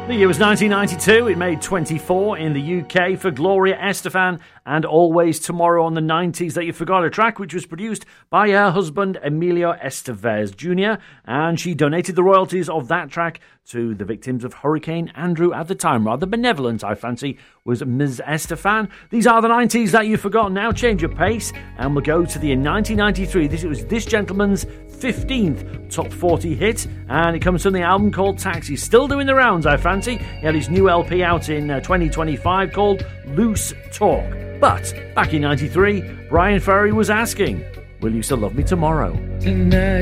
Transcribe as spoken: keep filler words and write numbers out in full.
The year was nineteen ninety-two. It made twenty-four in the U K for Gloria Estefan and Always Tomorrow on the nineties That You Forgot, a track which was produced by her husband Emilio Estevez Junior And she donated the royalties of that track to the victims of Hurricane Andrew at the time. Rather benevolent, I fancy, was Miz Estefan. These are the nineties That You Forgot. Now change your pace and we'll go to the year nineteen ninety-three. This was this gentleman's fifteenth top forty hit, and it comes from the album called Taxi. Still doing the rounds, I fancy. He had his new L P out in uh, twenty twenty-five called Loose Talk. But back in ninety-three, Brian Ferry was asking, will you still love me tomorrow? Tonight.